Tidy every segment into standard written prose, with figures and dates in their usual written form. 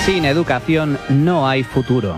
Sin educación no hay futuro.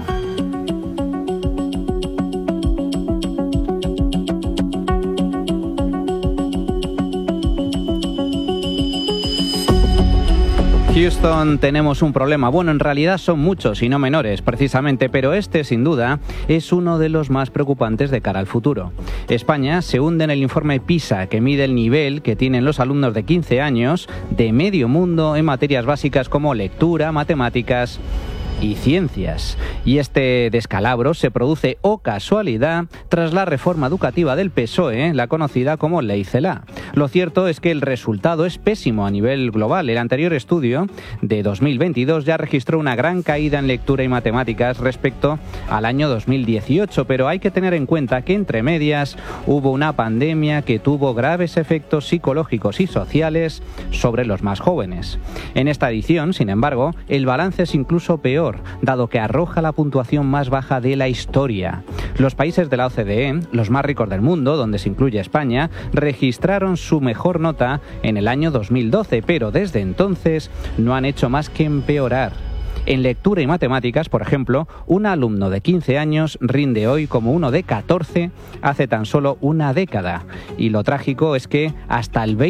Houston, tenemos un problema. Bueno, en realidad son muchos y no menores, precisamente, pero este, sin duda, es uno de los más preocupantes de cara al futuro. España se hunde en el informe PISA, que mide el nivel que tienen los alumnos de 15 años de medio mundo en materias básicas como lectura, matemáticas y ciencias. Y este descalabro se produce, oh casualidad, tras la reforma educativa del PSOE, la conocida como Ley Celaá. Lo cierto es que el resultado es pésimo a nivel global. El anterior estudio de 2022 ya registró una gran caída en lectura y matemáticas respecto al año 2018, pero hay que tener en cuenta que entre medias hubo una pandemia que tuvo graves efectos psicológicos y sociales sobre los más jóvenes. En esta edición, sin embargo, el balance es incluso peor, dado que arroja la puntuación más baja de la historia. Los países de la OCDE, los más ricos del mundo, donde se incluye España, registraron su mejor nota en el año 2012, pero desde entonces no han hecho más que empeorar. En lectura y matemáticas, por ejemplo, un alumno de 15 años rinde hoy como uno de 14 hace tan solo una década. Y lo trágico es que hasta el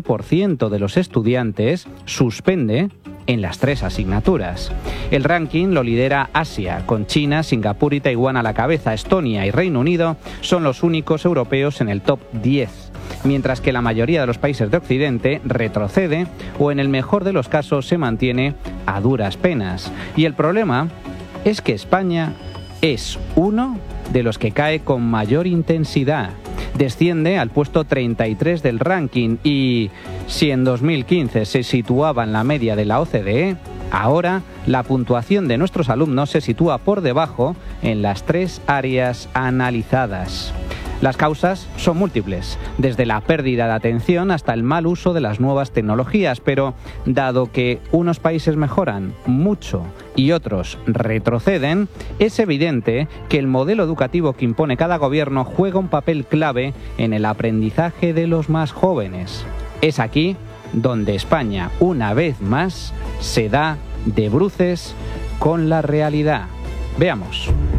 20% de los estudiantes suspende en las 3 asignaturas. El ranking lo lidera Asia, con China, Singapur y Taiwán a la cabeza. Estonia y Reino Unido son los únicos europeos en el top 10. Mientras que la mayoría de los países de Occidente retrocede o en el mejor de los casos se mantiene a duras penas. Y el problema es que España es uno de los que cae con mayor intensidad. Desciende al puesto 33 del ranking y si en 2015 se situaba en la media de la OCDE, ahora la puntuación de nuestros alumnos se sitúa por debajo en las 3 áreas analizadas. Las causas son múltiples, desde la pérdida de atención hasta el mal uso de las nuevas tecnologías, pero dado que unos países mejoran mucho y otros retroceden, es evidente que el modelo educativo que impone cada gobierno juega un papel clave en el aprendizaje de los más jóvenes. Es aquí donde España, una vez más, se da de bruces con la realidad. Veamos.